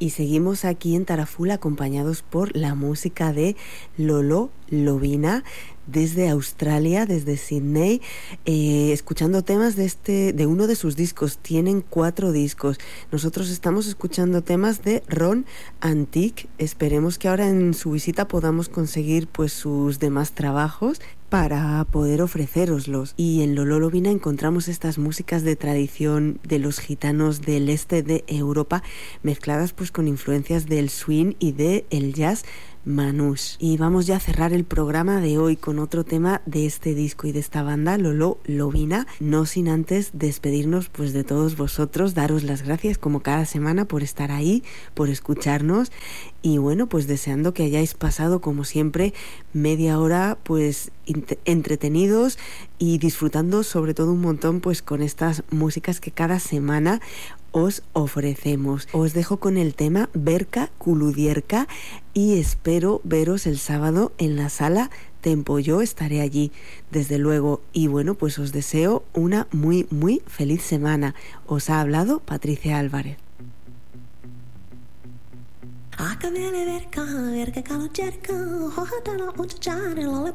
Y seguimos aquí en Taraful acompañados por la música de Lolo Lovina desde Australia, desde Sydney, escuchando temas de uno de sus discos. Tienen 4 discos. Nosotros estamos escuchando temas de Ron Antique. Esperemos que ahora en su visita podamos conseguir pues sus demás trabajos para poder ofrecéroslos. Y en Lolo Lovina encontramos estas músicas de tradición de los gitanos del este de Europa, mezcladas pues con influencias del swing y del jazz manús. Y vamos ya a cerrar el programa de hoy con otro tema de este disco y de esta banda, Lolo Lovina, no sin antes despedirnos pues de todos vosotros, daros las gracias como cada semana por estar ahí, por escucharnos, y bueno, pues deseando que hayáis pasado como siempre media hora pues entretenidos y disfrutando sobre todo un montón pues con estas músicas que cada semana os ofrecemos. Os dejo con el tema Berka Kuludierka y espero veros el sábado en la sala Tempo. Yo estaré allí, desde luego. Y bueno, pues os deseo una muy, muy feliz semana. Os ha hablado Patricia Álvarez.